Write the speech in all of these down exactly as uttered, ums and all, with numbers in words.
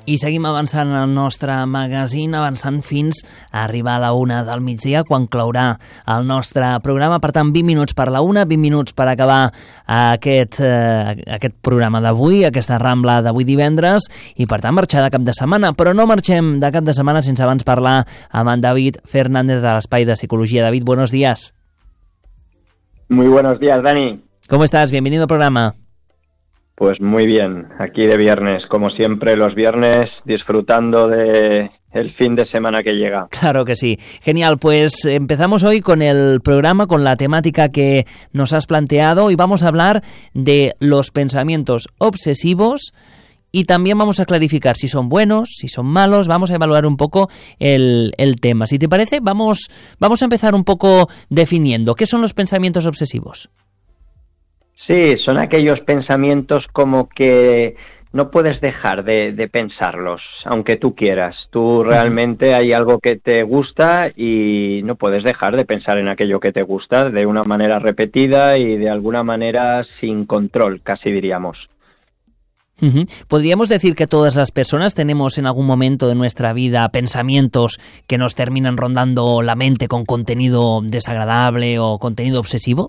I seguim avançant el nostre magazín, avançant fins a arribar a la una del migdia, quan clourà el nostre programa. Per tant, vint minuts per la una, vint minuts per acabar aquest, eh, aquest programa d'avui, aquesta rambla d'avui divendres, i per tant marxar de cap de setmana. Però no marxem de cap de setmana sense abans parlar amb en David Fernández de l'Espai de Psicología. David, buenos días. Muy buenos días, Dani. ¿Cómo estás? Bienvenido al programa. Pues muy bien, aquí de viernes, como siempre los viernes, disfrutando de el fin de semana que llega. Claro que sí. Genial, pues empezamos hoy con el programa, con la temática que nos has planteado, y vamos a hablar de los pensamientos obsesivos, y también vamos a clarificar si son buenos, si son malos. Vamos a evaluar un poco el, el tema. Si te parece, vamos, vamos a empezar un poco definiendo qué son los pensamientos obsesivos. Sí, son aquellos pensamientos como que no puedes dejar de, de pensarlos, aunque tú quieras. Tú realmente hay algo que te gusta y no puedes dejar de pensar en aquello que te gusta de una manera repetida y de alguna manera sin control, casi diríamos. Uh-huh. ¿Podríamos decir que todas las personas tenemos en algún momento de nuestra vida pensamientos que nos terminan rondando la mente con contenido desagradable o contenido obsesivo?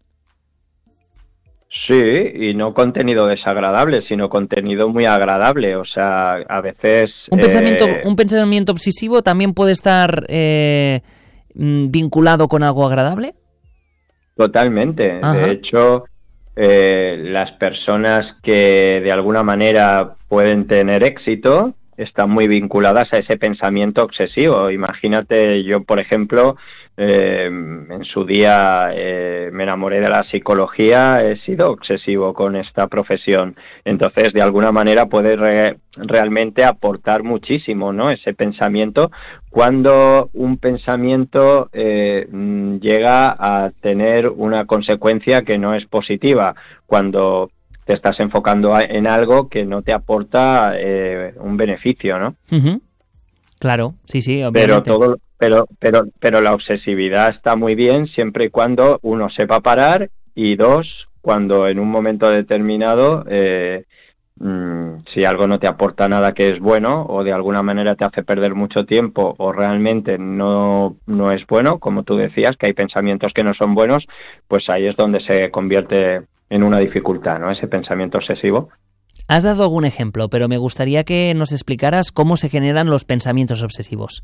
Sí, y no contenido desagradable, sino contenido muy agradable. O sea, a veces... ¿Un, eh... pensamiento, un pensamiento obsesivo también puede estar eh, vinculado con algo agradable? Totalmente. Ajá. De hecho, eh, las personas que de alguna manera pueden tener éxito están muy vinculadas a ese pensamiento obsesivo. Imagínate, yo, por ejemplo... Eh, en su día eh, me enamoré de la psicología, he sido obsesivo con esta profesión, entonces de alguna manera puede re, realmente aportar muchísimo, ¿no? Ese pensamiento, cuando un pensamiento eh, llega a tener una consecuencia que no es positiva, cuando te estás enfocando en algo que no te aporta eh, un beneficio, ¿no? Uh-huh. Claro, sí, sí, obviamente. Pero todo, pero, pero, pero la obsesividad está muy bien siempre y cuando uno sepa parar, y dos, cuando en un momento determinado, eh, mmm, si algo no te aporta nada que es bueno, o de alguna manera te hace perder mucho tiempo, o realmente no, no es bueno, como tú decías, que hay pensamientos que no son buenos, pues ahí es donde se convierte en una dificultad, ¿no? Ese pensamiento obsesivo. Has dado algún ejemplo, pero me gustaría que nos explicaras cómo se generan los pensamientos obsesivos.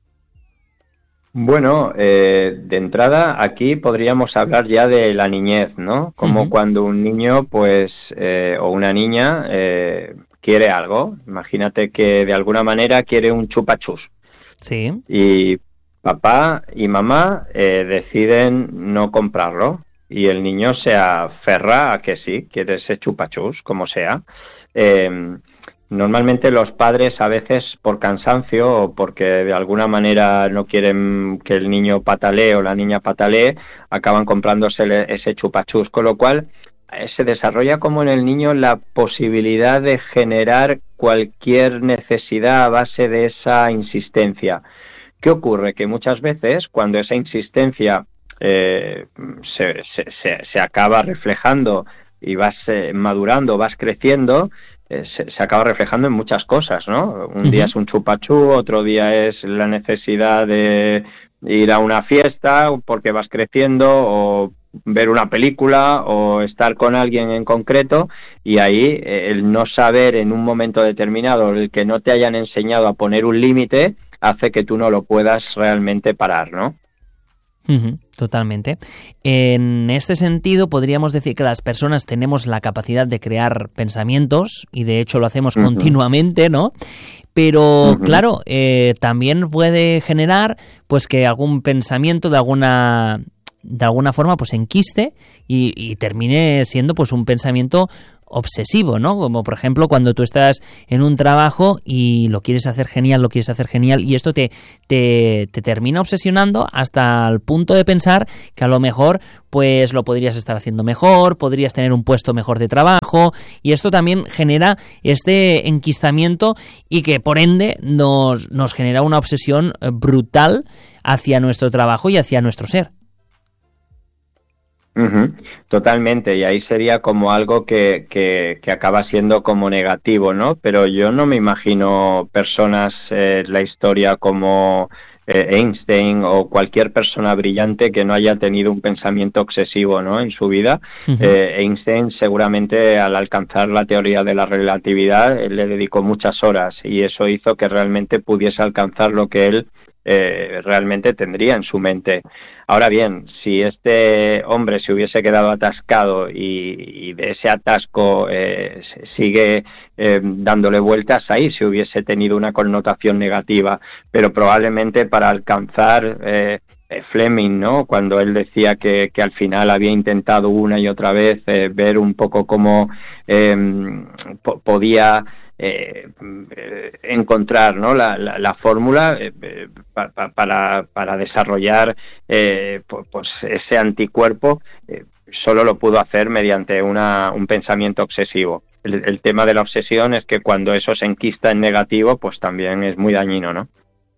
Bueno, eh, de entrada aquí podríamos hablar ya de la niñez, ¿no? Como uh-huh. cuando un niño, pues, eh, o una niña eh, quiere algo. Imagínate que de alguna manera quiere un chupachus. Sí. Y papá y mamá eh, deciden no comprarlo. Y el niño se aferra a que sí, quiere ese chupachus, como sea. Eh, normalmente los padres, a veces por cansancio o porque de alguna manera no quieren que el niño patalee o la niña patalee, acaban comprándose ese chupachus, con lo cual eh, se desarrolla como en el niño la posibilidad de generar cualquier necesidad a base de esa insistencia. ¿Qué ocurre? Que muchas veces cuando esa insistencia Eh, se, se, se, se acaba reflejando y vas eh, madurando, vas creciendo, eh, se, se acaba reflejando en muchas cosas, ¿no? Un uh-huh. día es un chupachú, otro día es la necesidad de ir a una fiesta porque vas creciendo, o ver una película, o estar con alguien en concreto, y ahí eh, el no saber en un momento determinado, el que no te hayan enseñado a poner un límite, hace que tú no lo puedas realmente parar, ¿no? Uh-huh, totalmente. En este sentido, podríamos decir que las personas tenemos la capacidad de crear pensamientos, y de hecho lo hacemos uh-huh. continuamente, ¿no? Pero, uh-huh. claro, eh, también puede generar pues que algún pensamiento de alguna de alguna forma pues enquiste y, y termine siendo pues un pensamiento obsesivo, ¿no? Como por ejemplo cuando tú estás en un trabajo y lo quieres hacer genial, lo quieres hacer genial, y esto te, te, te termina obsesionando hasta el punto de pensar que a lo mejor pues lo podrías estar haciendo mejor, podrías tener un puesto mejor de trabajo, y esto también genera este enquistamiento y que por ende nos, nos genera una obsesión brutal hacia nuestro trabajo y hacia nuestro ser. Uh-huh. Totalmente, y ahí sería como algo que, que, que acaba siendo como negativo, ¿no? Pero yo no me imagino personas en eh, la historia como eh, Einstein o cualquier persona brillante que no haya tenido un pensamiento obsesivo, ¿no?, en su vida. Uh-huh. eh, Einstein seguramente al alcanzar la teoría de la relatividad él le dedicó muchas horas y eso hizo que realmente pudiese alcanzar lo que él Eh, realmente tendría en su mente. Ahora bien, si este hombre se hubiese quedado atascado y, y de ese atasco eh, sigue eh, dándole vueltas, ahí se hubiese tenido una connotación negativa, pero probablemente para alcanzar eh, Fleming, ¿no?, cuando él decía que, que al final había intentado una y otra vez eh, ver un poco cómo eh, po- podía Eh, eh, encontrar, ¿no?, la, la, la fórmula eh, eh, pa, pa, para, para desarrollar eh, pues, pues ese anticuerpo, eh, solo lo pudo hacer mediante una, un pensamiento obsesivo. El, el tema de la obsesión es que cuando eso se enquista en negativo, pues también es muy dañino, ¿no?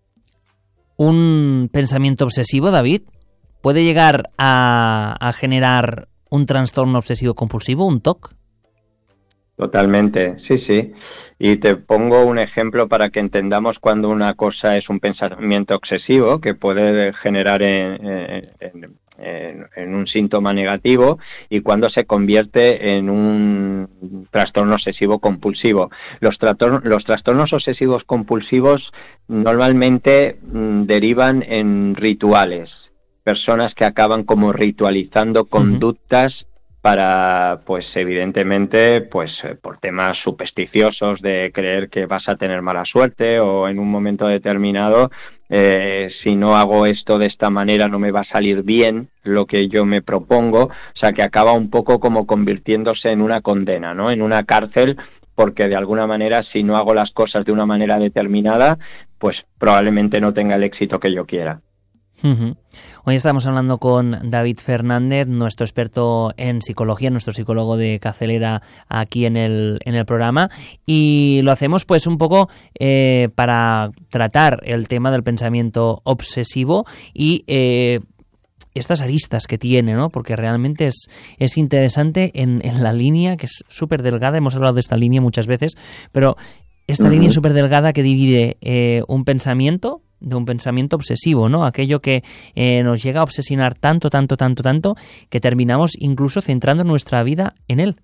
¿Un pensamiento obsesivo, David, puede llegar a, a generar un trastorno obsesivo compulsivo, un T O C? Totalmente, sí, sí. Y te pongo un ejemplo para que entendamos cuando una cosa es un pensamiento obsesivo que puede generar en, en, en, en un síntoma negativo y cuando se convierte en un trastorno obsesivo compulsivo. Los, trastornos, los trastornos obsesivos compulsivos normalmente mmm, derivan en rituales, personas que acaban como ritualizando conductas uh-huh. para, pues evidentemente, pues por temas supersticiosos de creer que vas a tener mala suerte o en un momento determinado, eh, si no hago esto de esta manera no me va a salir bien lo que yo me propongo, o sea que acaba un poco como convirtiéndose en una condena, ¿no?, en una cárcel, porque de alguna manera si no hago las cosas de una manera determinada, pues probablemente no tenga el éxito que yo quiera. Uh-huh. Hoy estamos hablando con David Fernández, nuestro experto en psicología, nuestro psicólogo de cabecera aquí en el en el programa, y lo hacemos pues un poco eh, para tratar el tema del pensamiento obsesivo y eh, estas aristas que tiene, ¿no? Porque realmente es, es interesante en, en la línea, que es súper delgada, hemos hablado de esta línea muchas veces, pero esta uh-huh. línea súper delgada que divide eh, un pensamiento de un pensamiento obsesivo, ¿no? Aquello que eh, nos llega a obsesionar tanto, tanto, tanto, tanto, que terminamos incluso centrando nuestra vida en él.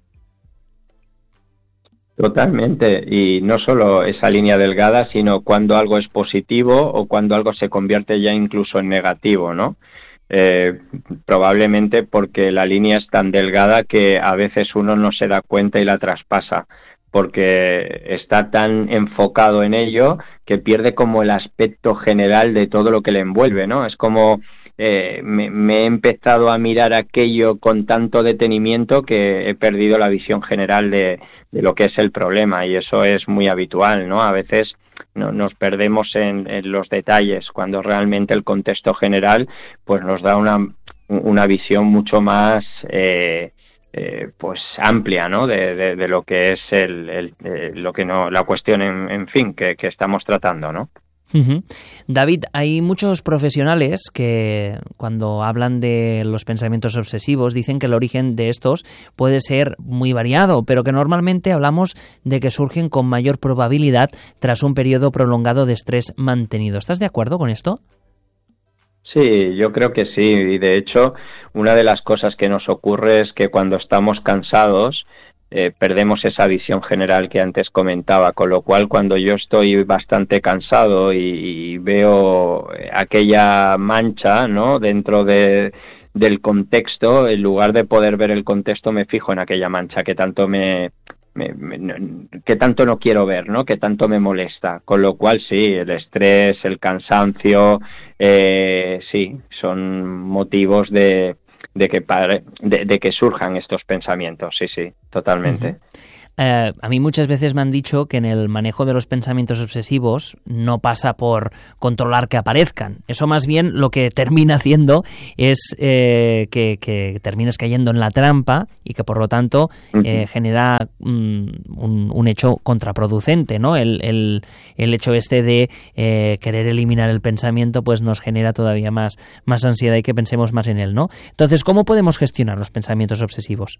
Totalmente, y no solo esa línea delgada, sino cuando algo es positivo o cuando algo se convierte ya incluso en negativo, ¿no? Eh, probablemente porque la línea es tan delgada que a veces uno no se da cuenta y la traspasa, porque está tan enfocado en ello que pierde como el aspecto general de todo lo que le envuelve, ¿no? Es como eh, me, me he empezado a mirar aquello con tanto detenimiento que he perdido la visión general de, de lo que es el problema, y eso es muy habitual, ¿no? A veces no, nos perdemos en, en los detalles cuando realmente el contexto general pues nos da una, una visión mucho más eh, Eh, pues amplia, ¿no?, de, de, de lo que es el, el eh, lo que no la cuestión en, en fin que, que estamos tratando, ¿no? Uh-huh. David, hay muchos profesionales que cuando hablan de los pensamientos obsesivos dicen que el origen de estos puede ser muy variado, pero que normalmente hablamos de que surgen con mayor probabilidad tras un periodo prolongado de estrés mantenido. ¿Estás de acuerdo con esto? Sí, yo creo que sí, y de hecho una de las cosas que nos ocurre es que cuando estamos cansados eh, perdemos esa visión general que antes comentaba, con lo cual cuando yo estoy bastante cansado y, y veo aquella mancha, ¿no?, dentro de, del contexto, en lugar de poder ver el contexto me fijo en aquella mancha que tanto me... Me, me, que tanto no quiero ver, ¿no?, que tanto me molesta, con lo cual sí, el estrés, el cansancio, eh, sí, son motivos de, de que pare, de, de que surjan estos pensamientos, sí, sí, totalmente. Uh-huh. Eh, a mí muchas veces me han dicho que en el manejo de los pensamientos obsesivos no pasa por controlar que aparezcan. Eso más bien lo que termina haciendo es eh, que, que termines cayendo en la trampa y que por lo tanto eh, genera mm, un, un hecho contraproducente, ¿no? El, el, el hecho este de eh, querer eliminar el pensamiento pues nos genera todavía más, más ansiedad y que pensemos más en él, ¿no? Entonces, ¿cómo podemos gestionar los pensamientos obsesivos?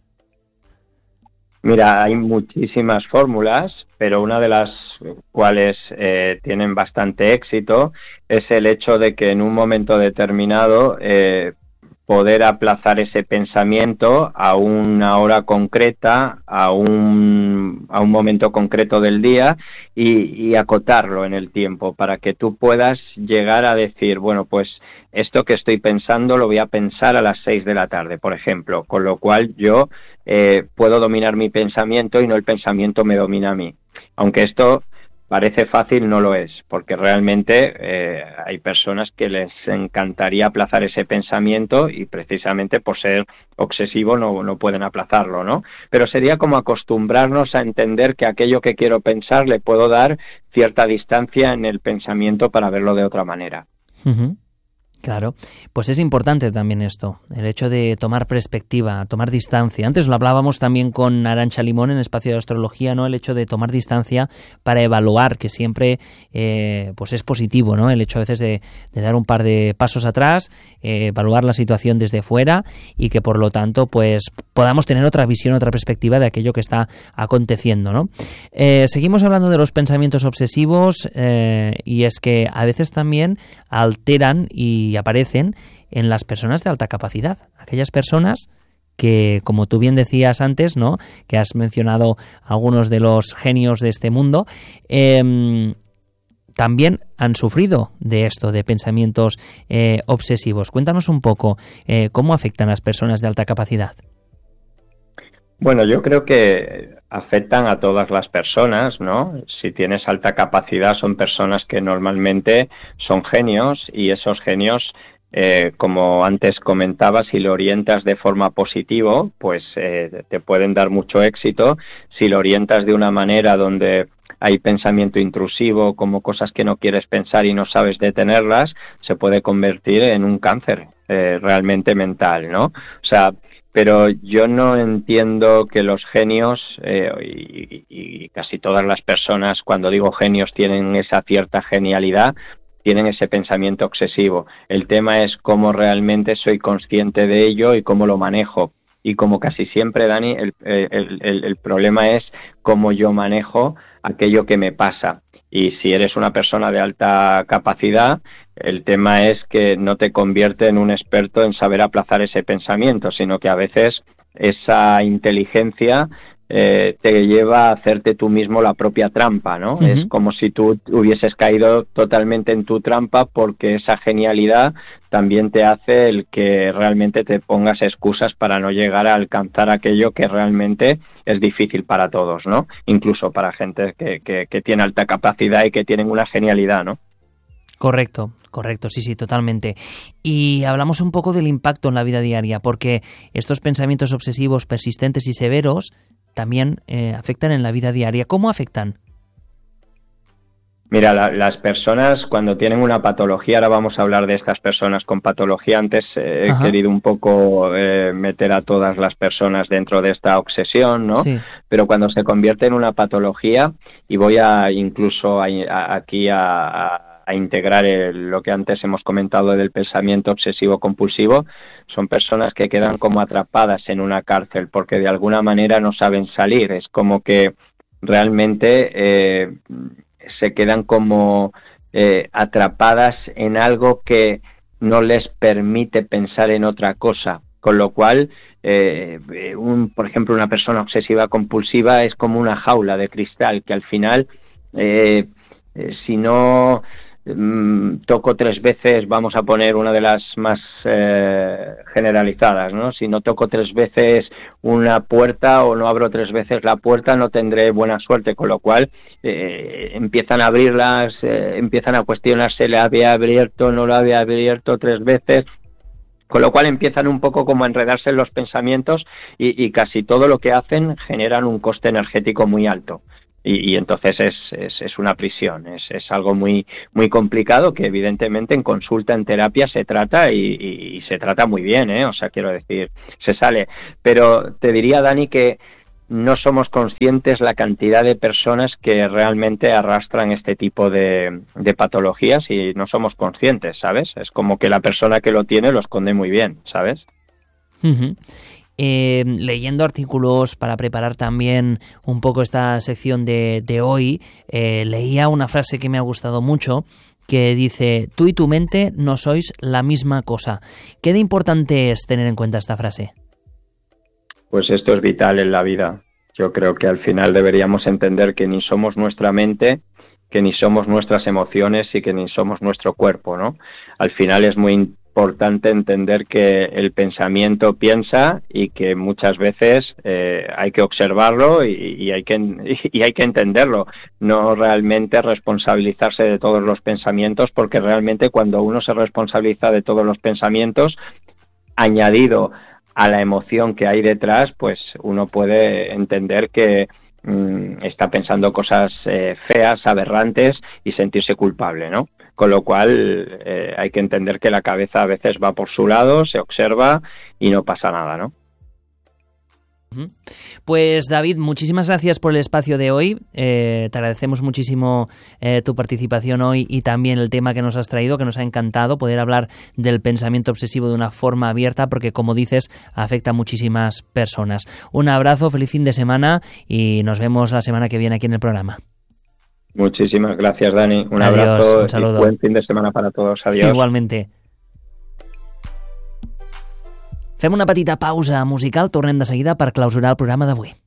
Mira, hay muchísimas fórmulas, pero una de las cuales eh, tienen bastante éxito es el hecho de que en un momento determinado eh, poder aplazar ese pensamiento a una hora concreta, a un, a un momento concreto del día y, y acotarlo en el tiempo para que tú puedas llegar a decir, bueno, pues esto que estoy pensando lo voy a pensar a las seis de la tarde, por ejemplo, con lo cual yo eh, puedo dominar mi pensamiento y no el pensamiento me domina a mí. Aunque esto parece fácil, no lo es, porque realmente eh, hay personas que les encantaría aplazar ese pensamiento y precisamente por ser obsesivo no, no pueden aplazarlo, ¿no? Pero sería como acostumbrarnos a entender que aquello que quiero pensar le puedo dar cierta distancia en el pensamiento para verlo de otra manera. Uh-huh. Claro, pues es importante también esto, el hecho de tomar perspectiva, tomar distancia. Antes lo hablábamos también con Arantxa Limón en Espacio de Astrología, ¿no? El hecho de tomar distancia para evaluar, que siempre eh, pues es positivo, ¿no? El hecho a veces de, de dar un par de pasos atrás, eh, evaluar la situación desde fuera y que por lo tanto pues podamos tener otra visión, otra perspectiva de aquello que está aconteciendo, ¿no? Eh, seguimos hablando de los pensamientos obsesivos eh, y es que a veces también alteran y y aparecen en las personas de alta capacidad, aquellas personas que, como tú bien decías antes, ¿no? Que has mencionado algunos de los genios de este mundo, eh, también han sufrido de esto, de pensamientos eh, obsesivos. Cuéntanos un poco eh, cómo afectan a las personas de alta capacidad. Bueno, yo creo que afectan a todas las personas, ¿no? Si tienes alta capacidad son personas que normalmente son genios y esos genios, eh, como antes comentaba, si lo orientas de forma positiva, pues eh, te pueden dar mucho éxito. Si lo orientas de una manera donde hay pensamiento intrusivo, como cosas que no quieres pensar y no sabes detenerlas, se puede convertir en un cáncer eh, realmente mental, ¿no? O sea, pero yo no entiendo que los genios eh, y, y casi todas las personas, cuando digo genios, tienen esa cierta genialidad, tienen ese pensamiento obsesivo. El tema es cómo realmente soy consciente de ello y cómo lo manejo. Y como casi siempre, Dani, el, el, el, el problema es cómo yo manejo aquello que me pasa. Y si eres una persona de alta capacidad, el tema es que no te convierte en un experto en saber aplazar ese pensamiento, sino que a veces esa inteligencia eh, te lleva a hacerte tú mismo la propia trampa, ¿no? Uh-huh. Es como si tú hubieses caído totalmente en tu trampa porque esa genialidad también te hace el que realmente te pongas excusas para no llegar a alcanzar aquello que realmente es difícil para todos, ¿no? Incluso para gente que, que, que tiene alta capacidad y que tienen una genialidad, ¿no? Correcto, correcto, sí, sí, totalmente. Y hablamos un poco del impacto en la vida diaria, porque estos pensamientos obsesivos persistentes y severos también eh, afectan en la vida diaria. ¿Cómo afectan? Mira, la, las personas cuando tienen una patología, ahora vamos a hablar de estas personas con patología, antes eh, he querido un poco eh, meter a todas las personas dentro de esta obsesión, ¿no? Sí. Pero cuando se convierte en una patología, y voy a incluso a, a, aquí a, a, a integrar el, lo que antes hemos comentado del pensamiento obsesivo compulsivo, son personas que quedan como atrapadas en una cárcel porque de alguna manera no saben salir, es como que realmente eh, se quedan como eh, atrapadas en algo que no les permite pensar en otra cosa, con lo cual, eh, un, por ejemplo, una persona obsesiva compulsiva es como una jaula de cristal que al final, eh, eh, si no mm, toco tres veces, vamos a poner una de las más eh, generalizadas, ¿no? Si no toco tres veces una puerta o no abro tres veces la puerta, no tendré buena suerte, con lo cual eh, empiezan a abrirlas, eh, empiezan a cuestionarse, ¿le había abierto, no lo había abierto tres veces? Con lo cual empiezan un poco como a enredarse en los pensamientos y, y casi todo lo que hacen generan un coste energético muy alto. Y, y entonces es, es, es una prisión, es, es algo muy muy complicado que evidentemente en consulta, en terapia se trata y, y, y se trata muy bien, ¿eh? O sea, quiero decir, se sale. Pero te diría, Dani, que no somos conscientes la cantidad de personas que realmente arrastran este tipo de, de patologías y no somos conscientes, ¿sabes? Es como que la persona que lo tiene lo esconde muy bien, ¿sabes? Uh-huh. Eh, leyendo artículos para preparar también un poco esta sección de, de hoy, eh, leía una frase que me ha gustado mucho que dice: tú y tu mente no sois la misma cosa. ¿Qué de importante es tener en cuenta esta frase? Pues esto es vital en la vida. Yo creo que al final deberíamos entender que ni somos nuestra mente, que ni somos nuestras emociones y que ni somos nuestro cuerpo, ¿no? Al final es muy importante entender que el pensamiento piensa y que muchas veces eh, hay que observarlo y, y hay que y hay que entenderlo, no realmente responsabilizarse de todos los pensamientos, porque realmente cuando uno se responsabiliza de todos los pensamientos, añadido a la emoción que hay detrás, pues uno puede entender que mmm, está pensando cosas eh, feas, aberrantes y sentirse culpable, ¿no? Con lo cual eh, hay que entender que la cabeza a veces va por su lado, se observa y no pasa nada, ¿no? Pues David, muchísimas gracias por el espacio de hoy. Eh, te agradecemos muchísimo eh, tu participación hoy y también el tema que nos has traído, que nos ha encantado poder hablar del pensamiento obsesivo de una forma abierta, porque como dices, afecta a muchísimas personas. Un abrazo, feliz fin de semana y nos vemos la semana que viene aquí en el programa. Muchísimas gracias, Dani. Un Adiós, abrazo un saludo. Y buen fin de semana para todos. Adiós. Igualmente. Fem una petita pausa musical, tornem de seguida per clausurar el programa d'avui.